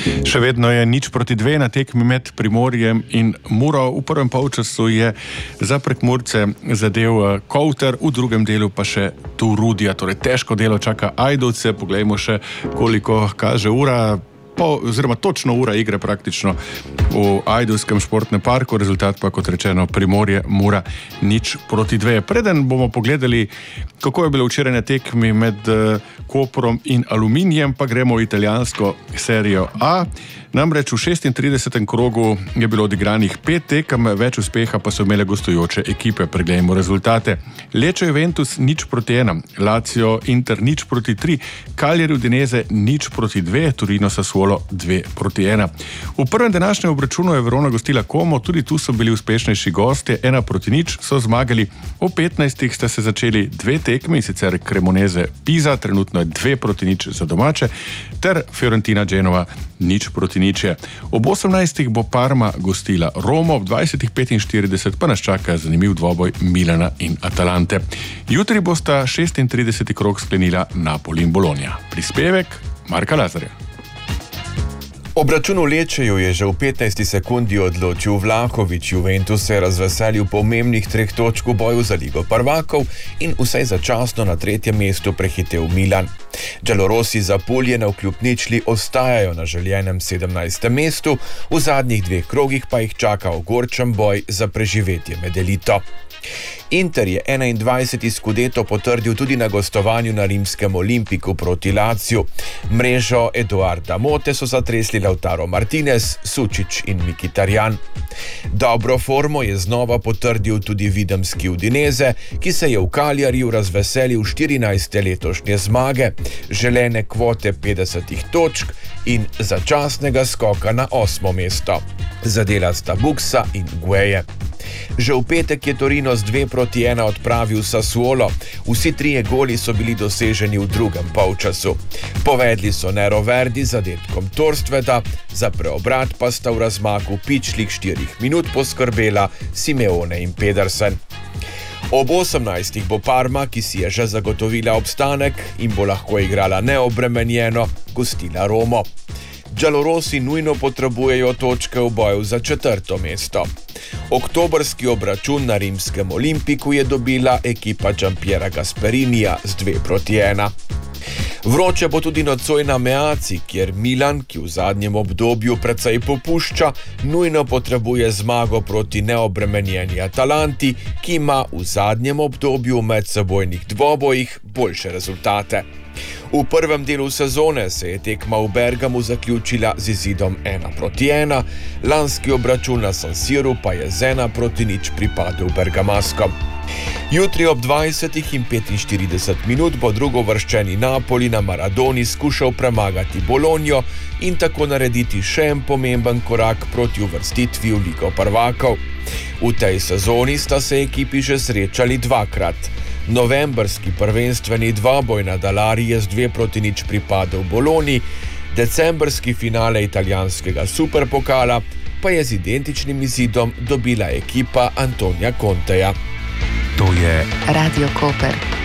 Še vedno je 0-2 na tekmi med Primorjem in Muro. V prvem polčasu je za Prekmurce zadev Kovter, v drugem delu pa še Turudija. Torej težko delo čaka Ajdovce. Poglejmo še, koliko kaže ura. Oziroma točno ura igre praktično v Ajdovskem športnem parku, rezultat pa, kot rečeno, Primorje, Mura 0-2. Preden bomo pogledali, kako je bilo včeraj na tekmi med Koprom in Aluminijem, pa gremo v italijansko serijo A. Namreč v 36. krogu je bilo odigranih 5 tekem, več uspeha pa so imele gostujoče ekipe. Preglejmo rezultate. Lecce Juventus 0-1, Lazio Inter 0-3, Cagliari Udinese 0-2, Torino Sassuolo 2-1. V prvem današnjem obračunu je Verona gostila Como, tudi tu so bili uspešnejši gostje, 1-0 so zmagali. V 15. sta se začeli 2 tekmi, sicer Cremonese Pisa, trenutno je 2-0 za domače, ter Fiorentina Genova 0-0. Ob 18. bo Parma gostila Romo, ob 20.45 pa nas čaka zanimiv dvoboj Milana in Atalante. Jutri bosta 36. krog sklenila Napoli in Bologna. Prispevek Marka Lazarja. Obračun v Lecceju je že v 15. sekundi odločil Vlahović. Juventus se je razveselil pomembnih 3 točk v boju za Ligo prvakov in vsaj začasno na 3. mestu prehitel Milan. Giallorossi za Pulje navkljub ničli ostajajo na željenem 17. mestu, v zadnjih 2 krogih pa jih čaka ogorčen boj za preživetje med elito. Inter je 21. Scudetto potrdil tudi na gostovanju na rimskem Olimpiku proti Laziju. Mrežo Eduarda Mote so zatresli Lautaro Martinez, Sučić in Mkhitaryan. Dobro formo je znova potrdil tudi videmski Udinese, ki se je v Cagliariju razveselil 14. letošnje zmage, želene kvote 50 točk in začasnega skoka na 8. mesto. Zadela sta Buxa in Gueje. Že v petek je Torino z 2-1 odpravil Sassuolo. Vsi 3 goli so bili doseženi v drugem polčasu. Povedli so Nero Verdi z zadetkom Torstveta, za preobrat pa sta v razmaku pičlih 4 minut poskrbela Simeone in Pedersen. Ob 18. bo Parma, ki si je že zagotovila obstanek in bo lahko igrala neobremenjeno, gostila Romo. Giallorossi nujno potrebujejo točke v boju za 4. mesto. Oktobrski obračun na rimskem Olimpiku je dobila ekipa Giampiera Gasperinija z 2-1. Vroče bo tudi nocoj na Meaci, kjer Milan, ki v zadnjem obdobju precej popušča, nujno potrebuje zmago proti neobremenjeni Atalanti, ki ima v zadnjem obdobju v medsebojnih dvobojih boljše rezultate. V prvem delu sezone se je tekma v Bergamu zaključila z izidom 1-1, lanski obračun na San Siru pa je z 1-0 pripadel Bergamaskom. Jutri ob 20:45 minut bo drugovrščeni Napoli na Maradoni skušal premagati Bologno in tako narediti še en pomemben korak proti uvrstitvi v Ligo prvakov. V tej sezoni sta se ekipi že srečali 2-krat. Novembrski prvenstveni dvoboj na Dalari je z 2-0 pripadel Bologni, decembrski finale italijanskega superpokala pa je z identičnim izidom dobila ekipa Antonija Conteja. To je Radio Koper.